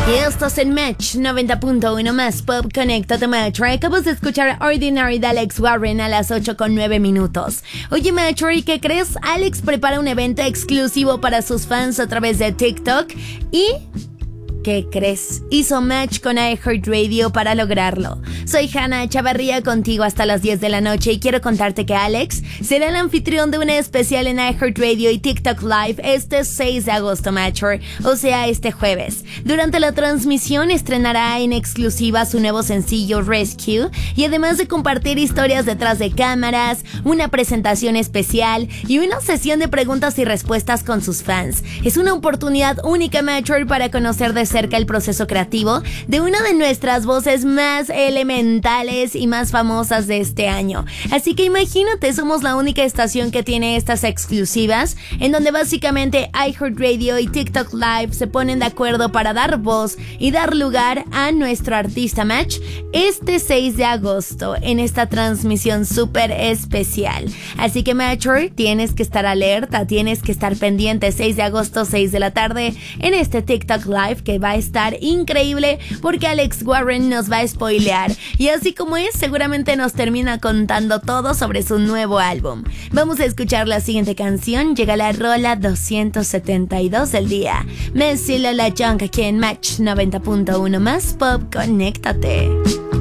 Y estás en Match 90.1 más Pop. Conéctate, Match. Acabas de escuchar Ordinary de Alex Warren a las 8:09. Oye, Match, ¿qué crees? Alex prepara un evento exclusivo para sus fans a través de TikTok y... ¿qué crees? Hizo match con iHeartRadio para lograrlo. Soy Hannah Chavarría, contigo hasta las 10 de la noche y quiero contarte que Alex será el anfitrión de una especial en iHeartRadio y TikTok Live este 6 de agosto, Matcher, o sea, este jueves. Durante la transmisión estrenará en exclusiva su nuevo sencillo Rescue y además de compartir historias detrás de cámaras, una presentación especial y una sesión de preguntas y respuestas con sus fans. Es una oportunidad única, Matcher, para conocer de cerca el proceso creativo de una de nuestras voces más elementales y más famosas de este año. Así que imagínate, somos la única estación que tiene estas exclusivas, en donde básicamente iHeartRadio y TikTok Live se ponen de acuerdo para dar voz y dar lugar a nuestro artista Match este 6 de agosto en esta transmisión súper especial. Así que, Matcher, tienes que estar alerta, tienes que estar pendiente. 6 de agosto, 6 de la tarde en este TikTok Live que va a estar increíble porque Alex Warren nos va a spoilear y así como es, seguramente nos termina contando todo sobre su nuevo álbum. Vamos a escuchar la siguiente canción. Llega la rola 272 del día. Messi La Junk aquí en Match 90.1 más Pop. Conéctate.